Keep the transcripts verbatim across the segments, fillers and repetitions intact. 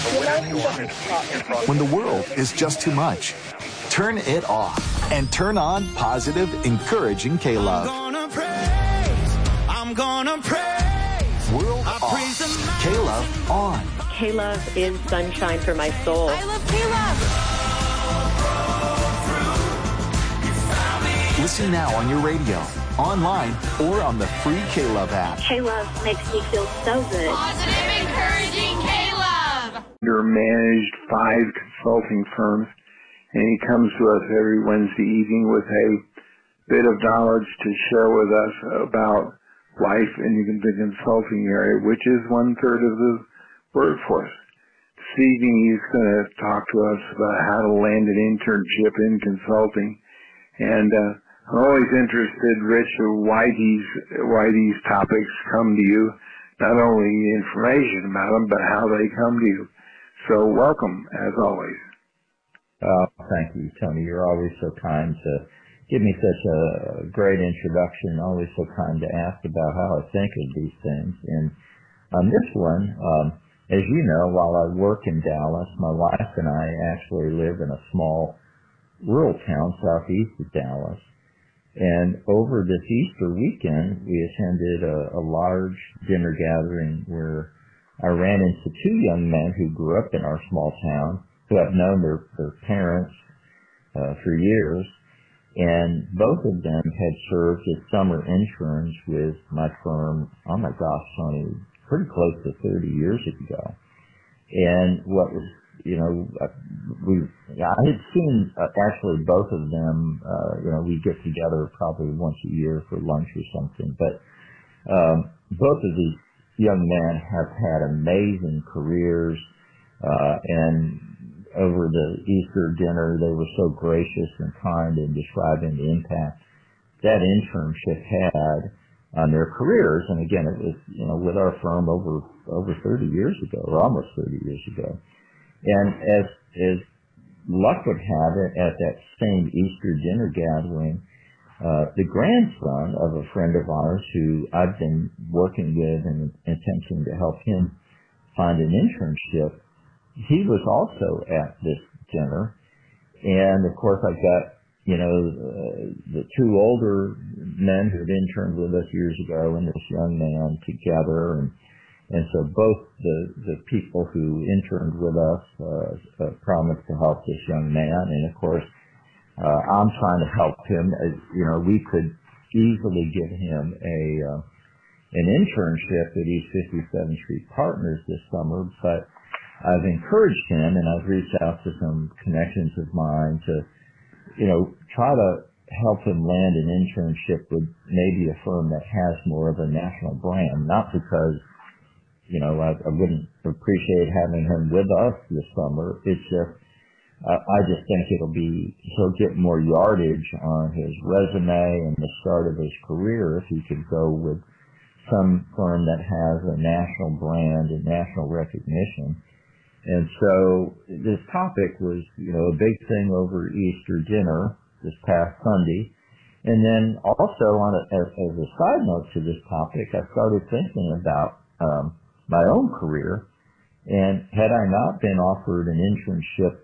When the world is just too much, turn it off and turn on positive, encouraging K-Love. I'm gonna praise, I'm gonna praise. World off, K-Love on. K-Love is sunshine for my soul. I love K-Love. Listen now on your radio, online, or on the free K-Love app. K-Love makes me feel so good. Positive, encouraging K-Love. Under managed five consulting firms, and he comes to us every Wednesday evening with a bit of knowledge to share with us about life in the consulting area, which is one third of the workforce. This evening he's going to talk to us about how to land an internship in consulting, and uh, I'm always interested, Rich, why these why these topics come to you, not only information about them, but how they come to you. So welcome, as always. Uh, thank you, Tony. You're always so kind to give me such a great introduction, always so kind to ask about how I think of these things. And on this one, um, as you know, while I work in Dallas, my wife and I actually live in a small rural town southeast of Dallas. And over this Easter weekend, we attended a, a large dinner gathering where I ran into two young men who grew up in our small town, who have known their, their parents uh, for years, and both of them had served as summer interns with my firm, oh my gosh, Tony, pretty close to thirty years ago. And what was, you know, we, I had seen uh, actually both of them, uh, you know, we get together probably once a year for lunch or something, but um, both of these young men have had amazing careers, uh, and over the Easter dinner, they were so gracious and kind in describing the impact that internship had on their careers. And again, it was, you know, with our firm over over thirty years ago, or almost thirty years ago. And as as luck would have it, at that same Easter dinner gathering, uh, the grandson of a friend of ours who I've been working with and attempting to help him find an internship, he was also at this dinner. And of course I've got, you know, uh, the two older men who had interned with us years ago and this young man together. And, and so both the, the people who interned with us uh, uh, promised to help this young man. And of course, uh, I'm trying to help him. As, you know, we could easily give him a uh, an internship at East fifty-seventh Street Partners this summer, but I've encouraged him, and I've reached out to some connections of mine to, you know, try to help him land an internship with maybe a firm that has more of a national brand. Not because, you know, I, I wouldn't appreciate having him with us this summer. It's just, uh, I just think it'll be, he'll get more yardage on his resume and the start of his career if he could go with some firm that has a national brand and national recognition. And so this topic was, you know, a big thing over Easter dinner this past Sunday. And then also on a, as, as a side note to this topic, I started thinking about um, my own career. And had I not been offered an internship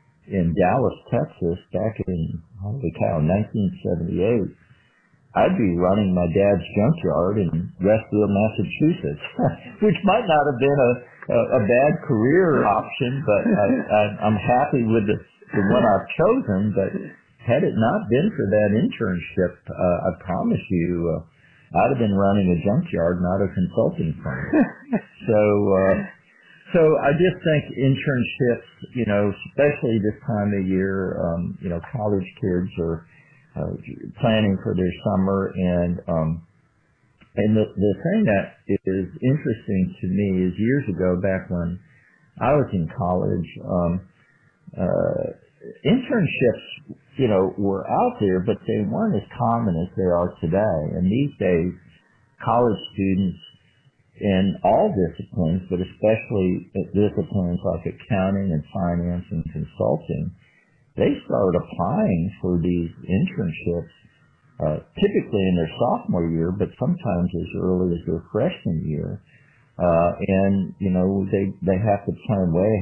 in Dallas, Texas back in, holy cow, nineteen seventy-eight, I'd be running my dad's junkyard in Westfield, Massachusetts, which might not have been a A, a bad career option, but I, I, I'm happy with the, the one I've chosen. But had it not been for that internship, uh, I promise you, uh, I'd have been running a junkyard, not a consulting firm. so, uh, so I just think internships, you know, especially this time of year, um, you know, college kids are uh, planning for their summer, and um, And the, the thing that is interesting to me is years ago, back when I was in college, um, uh, internships, you know, were out there, but they weren't as common as they are today. And these days, college students in all disciplines, but especially disciplines like accounting and finance and consulting, they start applying for these internships Uh, typically in their sophomore year, but sometimes as early as their freshman year. Uh, and, you know, they, they have to plan way